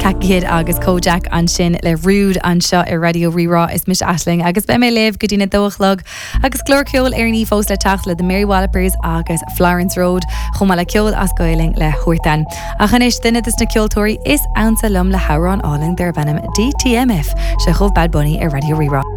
Caciad agus Kojak an sin le rúd an seo I Radio Rirá is mis Ashling agus be mé leh go dtína dóchlog agus glórceol ar ní fós le teach le the Mary Wallopers agus Florence Road chumá le ceol as goiling le chuirtan. A chanéis duine is na ceoltóirí is ansa lum le Howrán Áling der bennim DTMF se chomh Bad Bunny ar Radio Rirá.